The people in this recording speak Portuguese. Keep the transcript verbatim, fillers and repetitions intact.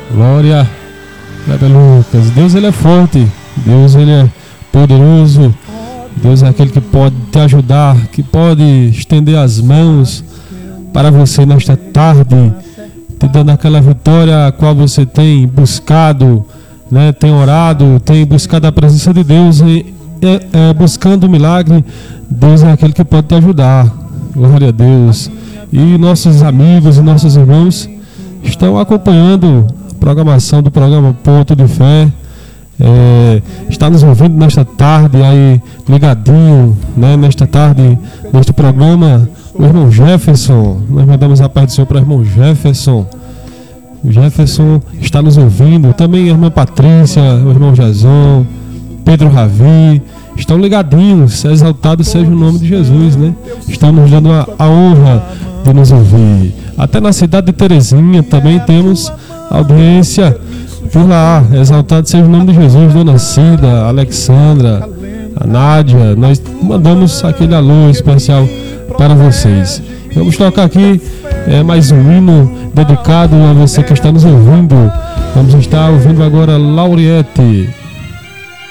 Glória. Kleber Lucas. Deus, ele é forte. Deus, ele é poderoso. Deus é aquele que pode te ajudar, que pode estender as mãos para você nesta tarde, te dando aquela vitória a qual você tem buscado, né? Tem orado, tem buscado a presença de Deus e é, é, buscando o milagre. Deus é aquele que pode te ajudar. Glória a Deus. E nossos amigos e nossos irmãos estão acompanhando a programação do programa Ponto de Fé. É, está nos ouvindo nesta tarde aí ligadinho, né, nesta tarde, neste programa, o irmão Jefferson. Nós mandamos a paz do Senhor para o irmão Jefferson. O Jefferson está nos ouvindo, também a irmã Patrícia, o irmão Jason, Pedro Ravi, estão ligadinhos. Exaltado seja o nome de Jesus, né? Estão nos dando a, a honra de nos ouvir. Até na cidade de Terezinha também temos audiência por lá. Exaltado seja o nome de Jesus. Dona Cida, Alexandra, a Nádia, nós mandamos aquele alô especial para vocês. Vamos tocar aqui é, mais um hino dedicado a você que está nos ouvindo. Vamos estar ouvindo agora Lauriette.